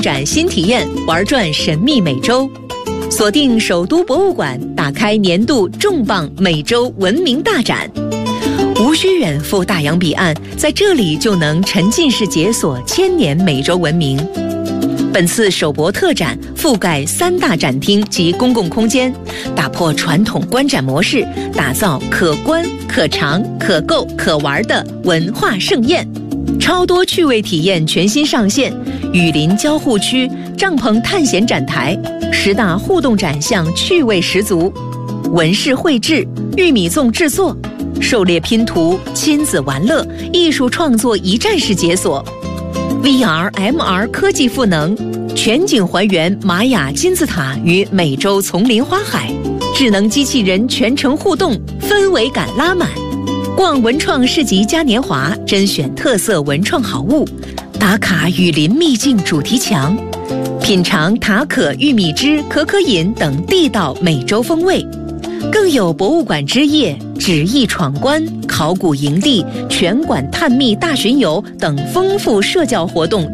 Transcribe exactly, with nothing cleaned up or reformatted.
展新体验，玩转神秘美洲。锁定首都博物馆，打开年度重磅美洲文明大展。无需远赴大洋彼岸，在这里就能沉浸式解锁千年美洲文明。本次首博特展覆盖三大展厅及公共空间，打破传统观展模式，打造可观、可尝、可购、可玩的文化盛宴。超多趣味体验全新上线，雨林交互区、帐篷探险展台、十大互动展项趣味十足，纹饰绘制、玉米粽制作、狩猎拼图、亲子玩乐、艺术创作一站式解锁。V R、M R 科技赋能，全景还原玛雅金字塔与美洲丛林花海，智能机器人全程互动，氛围感拉满。逛文创市集嘉年华，甄选特色文创好物，打卡雨林秘境主题墙，品尝塔可玉米汁、可可饮等地道美洲风味。更有博物馆之夜、纸艺闯关、考古营地、全馆探秘大巡游等丰富社交活动